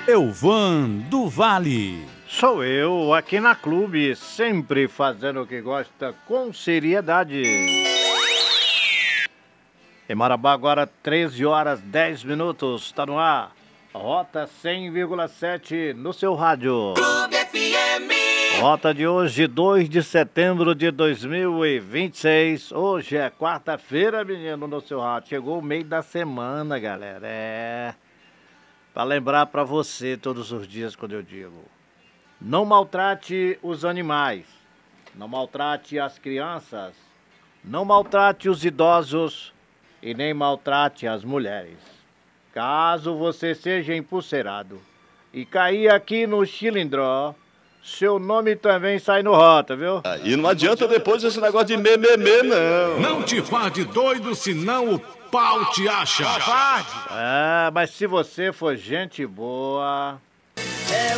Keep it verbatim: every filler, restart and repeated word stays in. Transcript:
Elvan do Vale. Sou eu, aqui na Clube, sempre fazendo o que gosta com seriedade. Em Marabá, agora treze horas dez minutos, tá no ar. Rota cem vírgula sete no seu rádio. Clube F M. Rota de hoje, dois de setembro de dois mil e vinte e seis. Hoje é quarta-feira, menino, no seu rádio. Chegou o meio da semana, galera. É... Pra lembrar pra você todos os dias quando eu digo: não maltrate os animais, não maltrate as crianças, não maltrate os idosos e nem maltrate as mulheres. Caso você seja empulseirado e cair aqui no Chilindró, seu nome também sai no Rota, viu? Ah, e não adianta depois esse negócio de mememê, não. Não te faz de doido, senão o pau te acha. É, mas se você for gente boa...